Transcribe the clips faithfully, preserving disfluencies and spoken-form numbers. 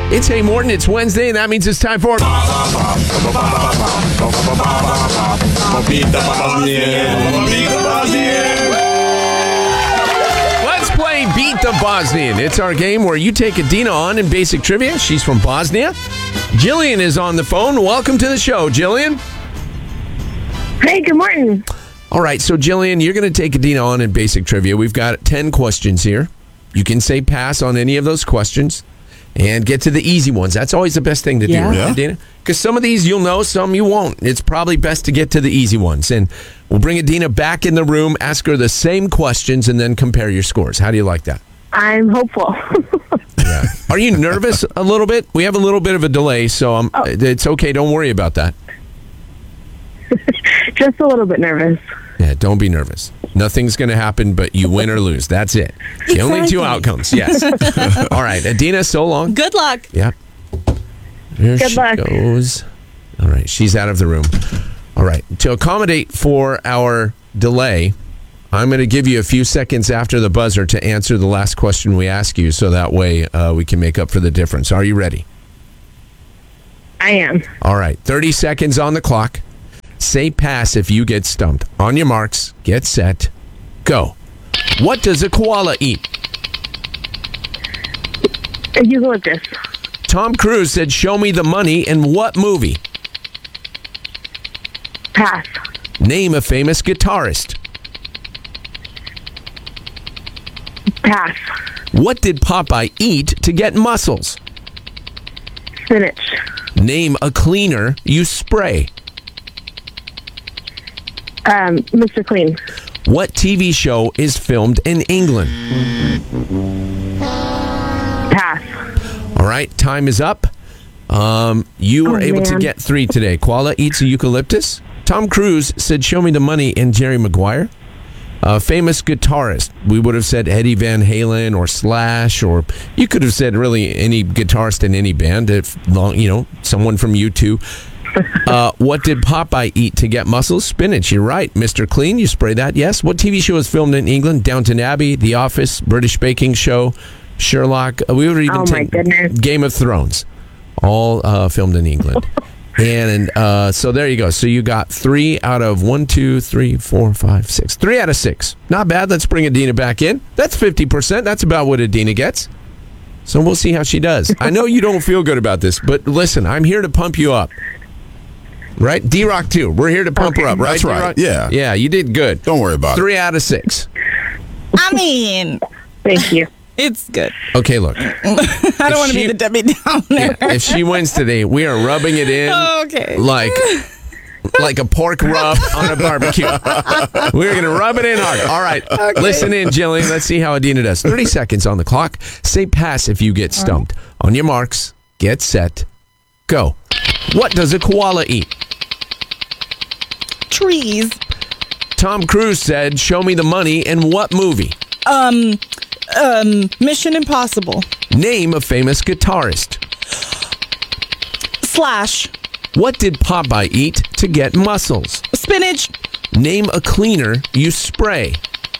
It's Hey Morton. It's Wednesday, and that means it's time for... Let's play Beat the Bosnian. It's our game where you take Adina on in basic trivia. She's from Bosnia. Jillian is on the phone. Welcome to the show, Jillian. Hey, good morning. All right, so Jillian, you're going to take Adina on in basic trivia. We've got ten questions here. You can say pass on any of those questions and get to the easy ones. That's always the best thing to Yeah. do, Yeah. right, Adina? Because some of these you'll know, some you won't. It's probably best to get to the easy ones. And we'll bring Adina back in the room, ask her the same questions, and then compare your scores. How do you like that? I'm hopeful. Yeah. Are you nervous a little bit? We have a little bit of a delay, so um, Oh. it's okay. Don't worry about that. Just a little bit nervous. Yeah, don't be nervous. Nothing's going to happen, but you win or lose. That's it. The only two outcomes. Yes. All right, Adina, so long. Good luck. Yeah. There Good she luck. goes. All right, she's out of the room. All right, to accommodate for our delay, I'm going to give you a few seconds after the buzzer to answer the last question we ask you, so that way uh, we can make up for the difference. Are you ready? I am. All right, thirty seconds on the clock. Say pass if you get stumped. On your marks, get set, go. What does a koala eat? A eucalyptus. Tom Cruise said, "Show me the money," in what movie? Pass. Name a famous guitarist. Pass. What did Popeye eat to get muscles? Spinach. Name a cleaner you spray. Um, Mister Clean. What T V show is filmed in England? Pass. All right, time is up. Um, you were Oh, able to man. get three today. Koala eats a eucalyptus. Tom Cruise said, "Show me the money," in Jerry Maguire. Uh, famous guitarist. We would have said Eddie Van Halen or Slash, or you could have said really any guitarist in any band. If long, you know, someone from U two. Uh, what did Popeye eat to get muscles? Spinach. You're right. Mister Clean, you spray that. Yes. What T V show is filmed in England? Downton Abbey, The Office, British Baking Show, Sherlock. Uh, we would even Oh, my take goodness. Game of Thrones. All uh, filmed in England. And uh, so there you go. So you got three out of one, two, three, four, five, six. Three out of six. Not bad. Let's bring Adina back in. That's fifty percent. That's about what Adina gets. So we'll see how she does. I know you don't feel good about this, but listen, I'm here to pump you up. Right? D-Rock, too. We're here to pump her up, right? That's right. D-Rock? Yeah. Yeah, you did good. Don't worry about Three out of six. I mean, Thank you. it's good. Okay, look. I don't want to she- be the Debbie Downer. Yeah, if she wins today, we are rubbing it in Okay. like like a pork rub on a barbecue. We're going to rub it in hard. All right. Listen in, Jillian. Let's see how Adina does. thirty seconds on the clock. Say pass if you get stumped. On your marks, get set, go. What does a koala eat? Trees. Tom Cruise said, "Show me the money," in what movie? Um, um, Mission Impossible. Name a famous guitarist. Slash. What did Popeye eat to get muscles? Spinach. Name a cleaner you spray.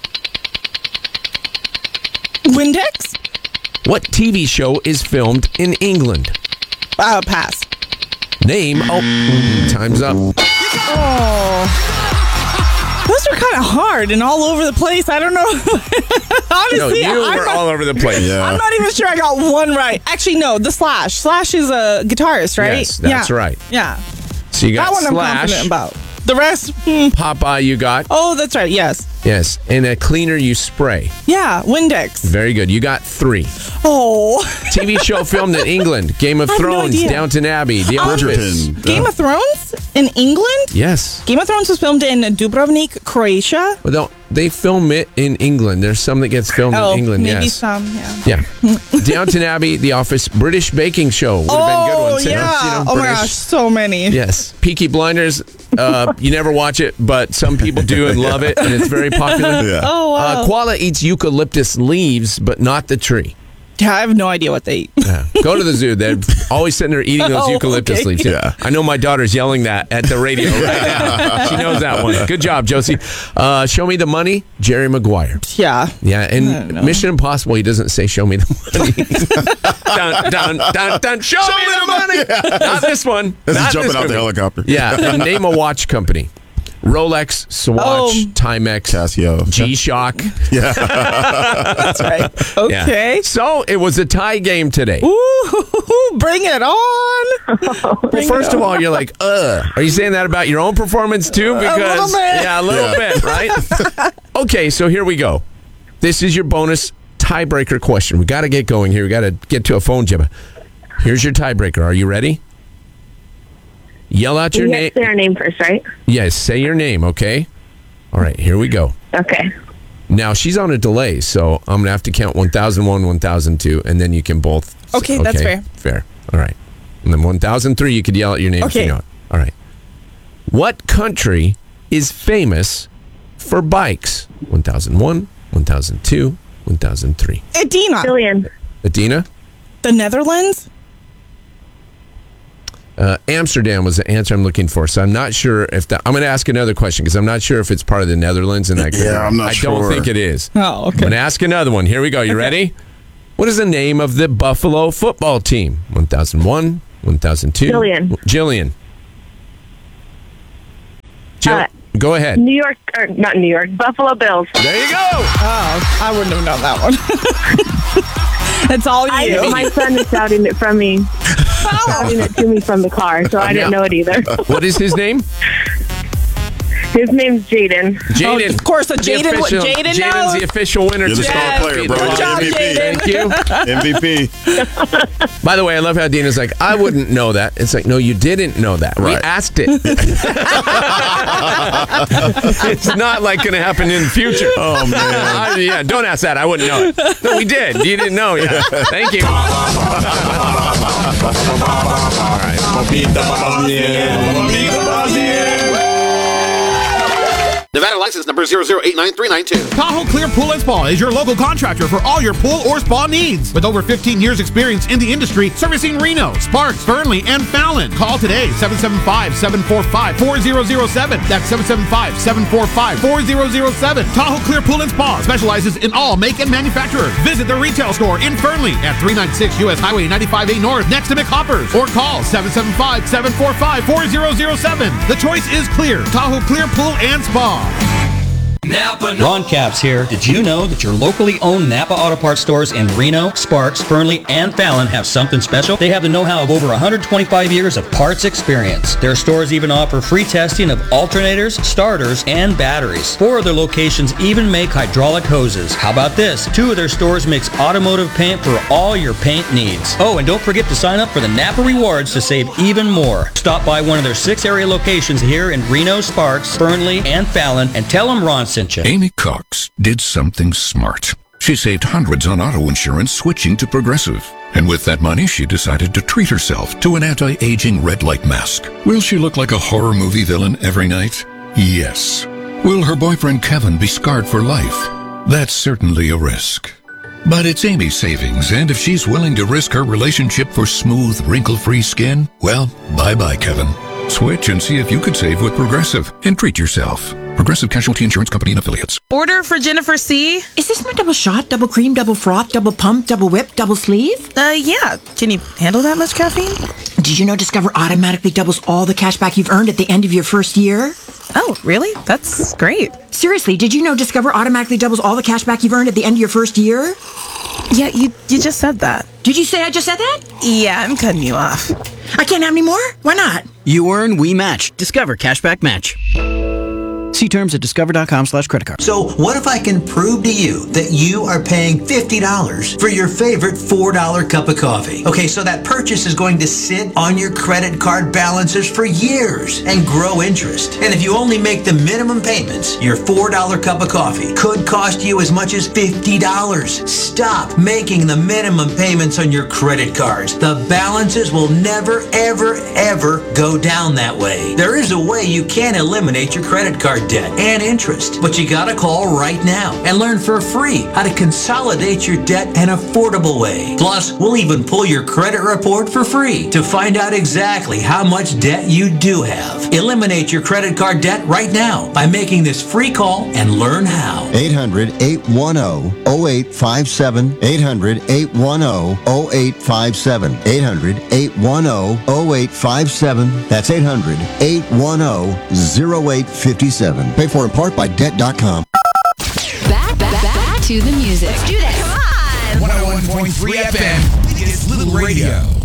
Windex. What T V show is filmed in England? Uh, pass. Name. Oh, time's up. Oh. Those are kind of hard and all over the place. I don't know. Honestly, No, you I'm were not, all over the place. Yeah. I'm not even sure I got one right. Actually, no, the Slash. Slash is a guitarist, right? Yes, that's yeah. right. Yeah. So you got That one I'm Slash, confident about. The rest, hmm. Popeye you got. Oh, that's right. Yes. Yes, and a cleaner you spray. Yeah, Windex. Very good. You got three. Oh. T V show filmed in England. Game of I have no Thrones, idea. Downton Abbey, The Office. Bridgerton. Game of Thrones in England? Yes. Game of Thrones was filmed in Dubrovnik, Croatia. Well, no, they film it in England. There's some that gets filmed Oh, in England. maybe Yes. some, yeah. Yeah. Downton Abbey, The Office, British Baking Show would have been good Oh, ones. you know, yeah. you know, oh, my British. gosh, so many. Yes. Peaky Blinders. Uh, you never watch it, but some people do and love it, and it's very popular. Yeah. Oh, wow. Uh, koala eats eucalyptus leaves, but not the tree. Yeah, I have no idea what they eat. Yeah. Go to the zoo. They're always sitting there eating those Oh, eucalyptus okay. leaves. Yeah. I know my daughter's yelling that at the radio right now. She knows that one. Good job, Josie. Uh, show me the money, Jerry Maguire. Yeah. Yeah, I don't and know. Mission Impossible, he doesn't say show me the money. dun, dun, dun, dun, show, me the money. Not this one. This Not is jumping this out the movie. helicopter. Yeah, and name a watch company. Rolex, Swatch, Oh. Timex, Casio. G-Shock. Yeah. That's right. Yeah. Okay. So it was a tie game today. Ooh, bring it on. Well, Bring first it of on. all, you're like, ugh. Are you saying that about your own performance too? Because little bit. yeah, a little Yeah. bit, right? Okay, so here we go. This is your bonus tiebreaker question. We got to get going here. We got to get to a phone, Jibba. Here's your tiebreaker. Are you ready? Yell out your You name. have to say our name first, right? Yes, say your name, okay? All right, here we go. Okay. Now, she's on a delay, so I'm going to have to count one thousand one, one thousand two, and then you can both. Okay, that's fair. Fair. All right. And then one thousand three, you could yell out your name if Okay. you know it. All right. What country is famous for bikes? one thousand one, one thousand two, one thousand three. Adina. Billion. Adina? The Netherlands? Uh, Amsterdam was the answer I'm looking for, so I'm not sure if that. I'm going to ask another question because I'm not sure if it's part of the Netherlands. And that Yeah, I'm not I don't sure. think it is. Oh, I'm okay. going to ask another one. Here we go. You ready? What is the name of the Buffalo football team? one thousand one, one thousand two. Jillian. Jillian. Jill, Uh, go ahead. New York, or not New York, Buffalo Bills. There you go. Oh, I wouldn't have known that one. It's all I, you. my son is shouting it from me, shouting it to me from the car, so I didn't know it either. What is his name? His name's Jaden. Jaden. of course, the Jaden- what official- Jaden Jaden's knows. the official winner. You're the today. star player, bro. Good job, M V P. Jaden. Thank you. M V P. By the way, I love how Dina's like, I wouldn't know that. It's like, no, you didn't know that. We Right. asked it. It's not like going to happen in the future. Oh, man. Uh, yeah, don't ask that. I wouldn't know it. No, we did. You didn't know. Yeah. Thank you. Nevada license number zero zero eight nine three nine two. Tahoe Clear Pool and Spa is your local contractor for all your pool or spa needs. With over fifteen years experience in the industry, servicing Reno, Sparks, Fernley, and Fallon. Call today, seven seven five, seven four five, four zero zero seven. That's seven seven five, seven four five, four zero zero seven. Tahoe Clear Pool and Spa specializes in all make and manufacturers. Visit the retail store in Fernley at three ninety-six U S Highway ninety-five A North next to McHoppers. Or call seven seven five, seven four five, four zero zero seven. The choice is clear. Tahoe Clear Pool and Spa. Ron Capps here. Did you know that your locally owned Napa Auto Parts stores in Reno, Sparks, Fernley, and Fallon have something special? They have the know-how of over one hundred twenty-five years of parts experience. Their stores even offer free testing of alternators, starters, and batteries. Four of their locations even make hydraulic hoses. How about this? Two of their stores mix automotive paint for all your paint needs. Oh, and don't forget to sign up for the Napa Rewards to save even more. Stop by one of their six area locations here in Reno, Sparks, Fernley, and Fallon and tell them Ron sent you. Amy Cox did something smart. She saved hundreds on auto insurance switching to Progressive. And with that money, she decided to treat herself to an anti-aging red light mask. Will she look like a horror movie villain every night? Yes. Will her boyfriend Kevin be scarred for life? That's certainly a risk. But it's Amy's savings, and if she's willing to risk her relationship for smooth, wrinkle-free skin, well, bye-bye, Kevin. Switch and see if you could save with Progressive and treat yourself. Progressive Casualty Insurance Company and Affiliates. Order for Jennifer C. Is this my double shot, double cream, double froth, double pump, double whip, double sleeve? Uh, yeah. Can you handle that much caffeine? Did you know Discover automatically doubles all the cash back you've earned at the end of your first year? Oh, really? That's great. Seriously, did you know Discover automatically doubles all the cash back you've earned at the end of your first year? Yeah, you you just said that. Did you say I just said that? Yeah, I'm cutting you off. I can't have any more? Why not? You earn, we match. Discover Cashback Match. See terms at discover.com slash credit card. So what if I can prove to you that you are paying fifty dollars for your favorite four dollar cup of coffee? Okay, so that purchase is going to sit on your credit card balances for years and grow interest. And if you only make the minimum payments, your four dollar cup of coffee could cost you as much as fifty dollars. Stop making the minimum payments on your credit cards. The balances will never, ever, ever go down that way. There is a way you can eliminate your credit card card debt and interest. But you gotta call right now and learn for free how to consolidate your debt an affordable way. Plus, we'll even pull your credit report for free to find out exactly how much debt you do have. Eliminate your credit card debt right now by making this free call and learn how. eight hundred, eight one zero, zero eight five seven. eight hundred, eight one zero, zero eight five seven. eight hundred, eight one zero, zero eight five seven. That's eight hundred, eight one zero, zero eight five seven. Paid for in part by debt dot com. Back, back, back to the music. Let's do this. Come on. one oh one point three F M. It's Little Radio.